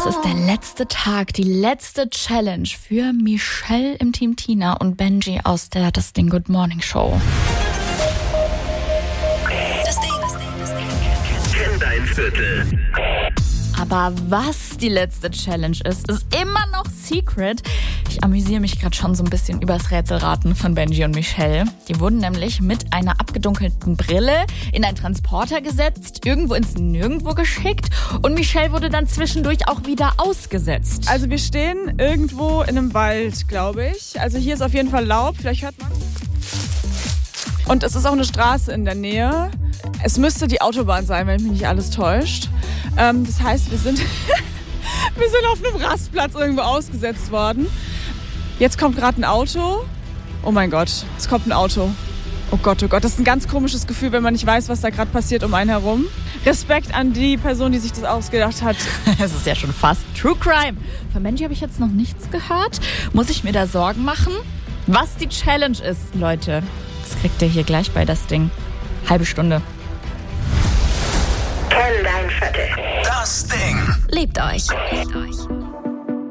Es ist der letzte Tag, die letzte Challenge für Michelle im Team Tina und Benji aus der Das Ding Good Morning Show. Das Ding. Kenn dein Viertel. Aber was die letzte Challenge ist immer noch Secret. Ich amüsiere mich gerade schon so ein bisschen übers Rätselraten von Benji und Michelle. Die wurden nämlich mit einer abgedunkelten Brille in einen Transporter gesetzt, irgendwo ins Nirgendwo geschickt und Michelle wurde dann zwischendurch auch wieder ausgesetzt. Also wir stehen irgendwo in einem Wald, glaube ich. Also hier ist auf jeden Fall Laub, vielleicht hört man. Und es ist auch eine Straße in der Nähe. Es müsste die Autobahn sein, wenn mich nicht alles täuscht. Das heißt, wir sind auf einem Rastplatz irgendwo ausgesetzt worden. Jetzt kommt gerade ein Auto. Oh mein Gott, es kommt ein Auto. Oh Gott, das ist ein ganz komisches Gefühl, wenn man nicht weiß, was da gerade passiert um einen herum. Respekt an die Person, die sich das ausgedacht hat. Es ist ja schon fast True Crime. Von Benji habe ich jetzt noch nichts gehört. Muss ich mir da Sorgen machen? Was die Challenge ist, Leute, das kriegt ihr hier gleich bei Das Ding. Halbe Stunde. Kenn dein Viertel. Das Ding. Liebt euch.